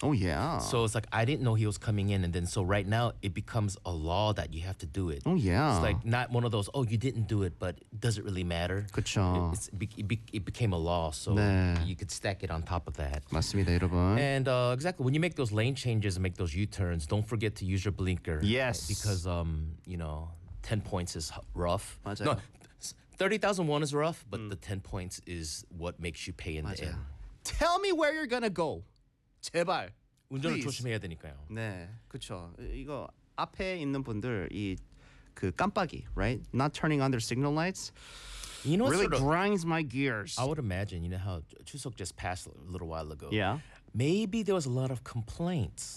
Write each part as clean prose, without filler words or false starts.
Oh yeah. So it's like I didn't know he was coming in, and then so right now it becomes a law that you have to do it. Oh yeah. It's like not one of those. Oh, you didn't do it, but does it really matter? 그쵸. It became a law, so 네. you could stack it on top of that. 맞습니다, 여러분. And exactly when you make those lane changes and make those U-turns, don't forget to use your blinker. Yes. Because 10 points is rough. 맞아요. No, 30,001 is rough, but the 10 points is what makes you pay in the 맞아요. end. Tell me where you're gonna go. 제발. 운전을 Please. 조심해야 되니까요. 네, 그렇죠. 이거 앞에 있는 분들 그 깜빡이, right? Not turning on their signal lights. You know what really sort of, grinds my gears. I would imagine, you know how Chuseok just passed a little while ago. Yeah. Maybe there was a lot of complaints.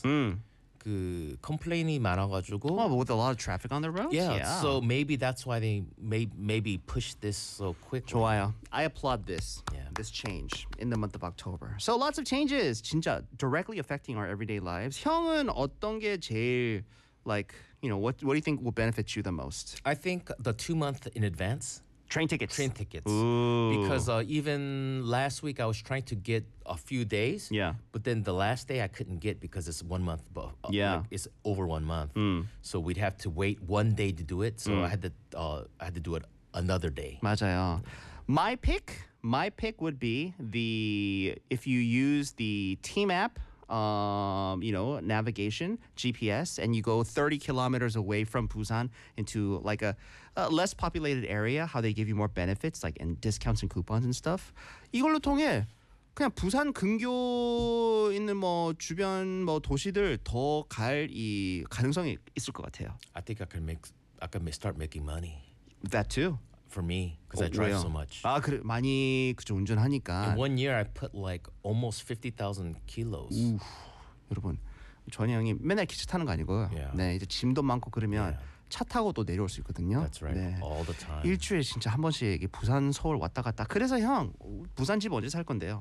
그 컴플레인이 많아가지고. But with a lot of traffic on the roads? Yeah. So maybe that's why they maybe pushed this so quick. 좋아요. I applaud this. Yeah. This change in the month of October. So lots of changes. 진짜 directly affecting our everyday lives. 형은 어떤 게 제일 what do you think will benefit you the most? I think the 2 month in advance. Train tickets. Ooh. Because even last week I was trying to get a few days. Yeah. But then the last day I couldn't get because it's 1 month. Yeah. It's over 1 month. So we'd have to wait 1 day to do it. So I had to do it another day. 맞아요. My pick would be if you use the team app. Navigation, GPS, and you go 30 kilometers away from Busan into like a less populated area, how they give you more benefits, like and discounts and coupons and stuff. 이걸로 통해 그냥 부산 근교 있는 주변 도시들 더 갈 이 가능성이 있을 것 같아요. I think I can start making money. That too. For me, because I drive 왜요? so much. 그래 많이 운전하니까. In 1 year, I put like almost 50,000 kilos. 여러분, 전희 형이 맨날 기차 타는 거 아니고요. Yeah. 네, 이제 짐도 많고 그러면 Yeah. 차 타고 또 내려올 수 있거든요. That's right. 네. All the time. 일주일에 진짜 한 번씩 부산 서울 왔다 갔다. 그래서 형 부산 집 언제 살 건데요?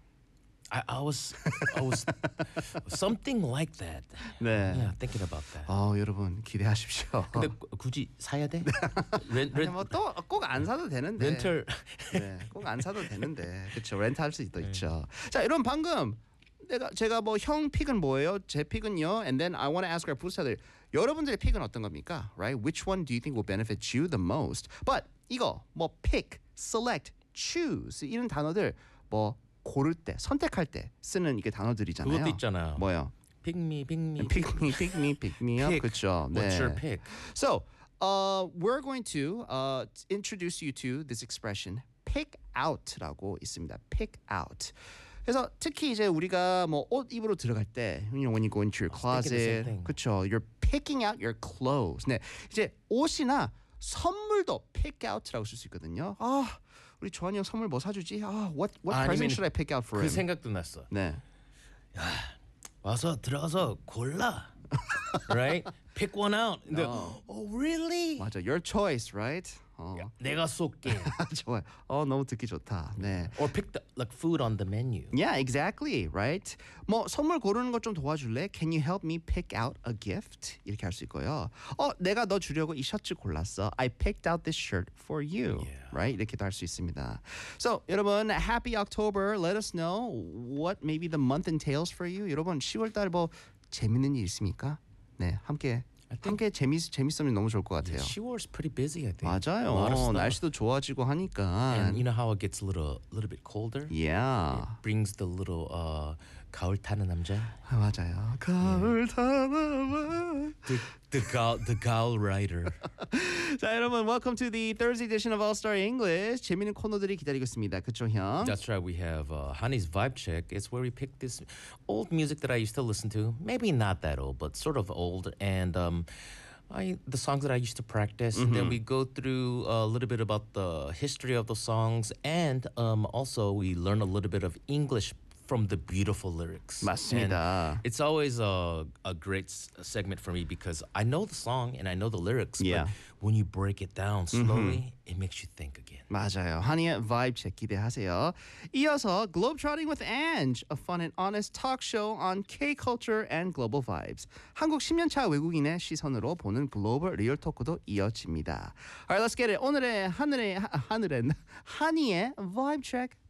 I was something like that. 네. Yeah, thinking about that. 여러분 기대하십시오. 근데 굳이 사야 돼? 꼭 안 사도 되는데. 렌털. 네, 꼭 안 사도 되는데. 그렇죠. 렌트할 수도 있죠. 자, 여러분 방금 제가 형 픽은 뭐예요? 제 픽은요. And then I want to ask our 부스타들 여러분들의 픽은 어떤 겁니까? Right? Which one do you think will benefit you the most? But 이거 pick, select, choose 이런 단어들 고를 때, 선택할 때 쓰는 이게 단어들이잖아요. 그것도 있잖아요. 뭐요? Pick me. Pick me up. 그렇죠. 네. What's your pick? So, we're going to introduce you to this expression, pick out라고 있습니다. Pick out. 그래서 특히 이제 우리가 옷 입으러 들어갈 때, when you go into your closet, 그렇죠. You're picking out your clothes. 네, 이제 옷이나 선물도 pick out라고 쓸 수 있거든요. 우리 조한이 형 선물 뭐 사주지? What present should I pick out for 그 him? 생각도 났어. 네. 와서 들어가서 골라. Right? Pick one out. 근데, oh, really? 맞아. Your choice, right? 내가 쏠게. 좋아요. 너무 듣기 좋다. 네. Or pick the food on the menu. Yeah, exactly, right? 선물 고르는 거 좀 도와줄래? Can you help me pick out a gift? 이렇게 할 수 있고요. 내가 너 주려고 이 셔츠 골랐어. I picked out this shirt for you. Yeah. Right? 이렇게도 할 수 있습니다. So, 여러분, happy October. Let us know what maybe the month entails for you. 여러분, 10월달 재밌는 일 있습니까? 네, 함께 재밌으면 너무 좋을 것 같아요. She was pretty busy, I think. 맞아요. 날씨도 좋아지고 하니까. And you know how it gets a little bit colder? Yeah. It brings the little 가을 타는 남자. 맞아요. 가을 타는 The 가을 rider. 자, 여러분, welcome to the Thursday edition of All Star English. 재밌는 코너들이 기다리고 있습니다. 그쵸, 형? That's right. We have Honey's Vibe Check. It's where we pick this old music that I used to listen to. Maybe not that old, but sort of old. And the songs that I used to practice. And then we go through a little bit about the history of the songs. And also we learn a little bit of English from the beautiful lyrics. 맞습니다. And it's always a great segment for me because I know the song and I know the lyrics. Yeah. But when you break it down slowly, it makes you think again. 맞아요. 한이의 Vibe Check 기대하세요. 이어서 Globetrotting with Ange, a fun and honest talk show on K-culture and global vibes. 한국 10년차 외국인의 시선으로 보는 글로벌 리얼 토크도 이어집니다. Alright, let's get it. 오늘의 한이의 Vibe Check.